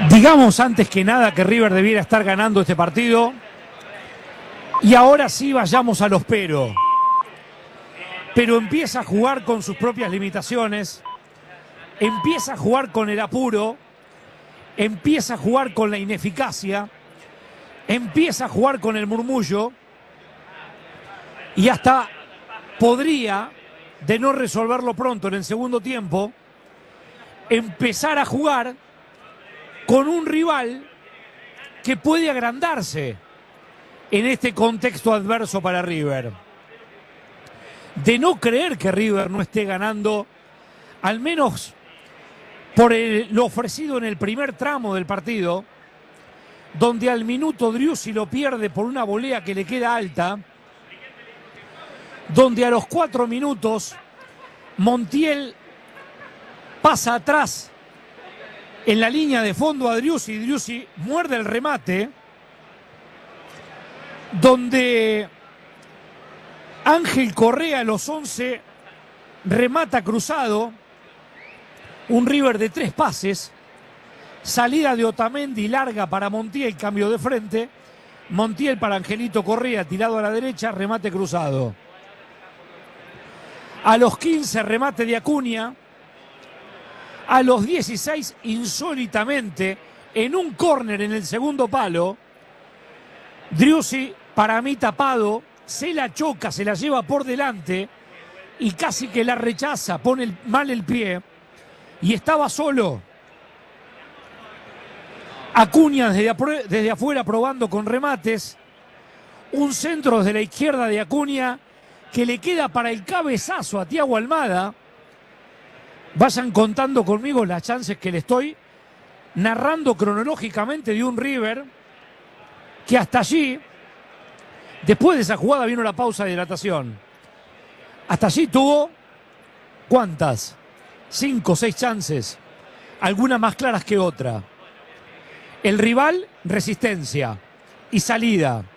Digamos antes que nada que River debiera estar ganando este partido. Y ahora sí vayamos a los pero. Pero empieza a jugar con sus propias limitaciones. Empieza a jugar con el apuro. Empieza a jugar con la ineficacia. Empieza a jugar con el murmullo. Y hasta podría, de no resolverlo pronto en el segundo tiempo, empezar a jugar con un rival que puede agrandarse en este contexto adverso para River. De no creer que River no esté ganando, al menos por lo ofrecido en el primer tramo del partido, donde al minuto Driussi lo pierde por una volea que le queda alta, donde a los 4 minutos Montiel pasa atrás en la línea de fondo a Driussi, Driussi muerde el remate, donde Ángel Correa a los 11 remata cruzado, un River de 3 pases, salida de Otamendi larga para Montiel, cambio de frente, Montiel para Angelito Correa, tirado a la derecha, remate cruzado. A los 15 remate de Acuña, a los 16 insólitamente en un córner en el segundo palo, Driussi para mí tapado, se la choca, se la lleva por delante y casi que la rechaza, pone mal el pie y estaba solo. Acuña desde afuera probando con remates, un centro desde la izquierda de Acuña que le queda para el cabezazo a Thiago Almada. Vayan contando conmigo las chances que le estoy narrando cronológicamente de un River que hasta allí, después de esa jugada vino la pausa de hidratación. Hasta allí tuvo, ¿cuántas? 5 o 6 chances, algunas más claras que otra. El rival, resistencia y salida.